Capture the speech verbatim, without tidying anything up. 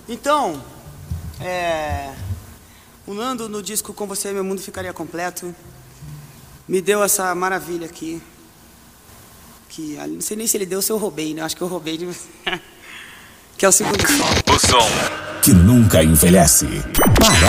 Então, é... o Nando, no disco Com Você Meu Mundo Ficaria Completo, me deu essa maravilha aqui. Que não sei nem se ele deu ou se eu roubei, né? Acho que eu roubei de... que é o segundo som. O som que nunca envelhece. Parada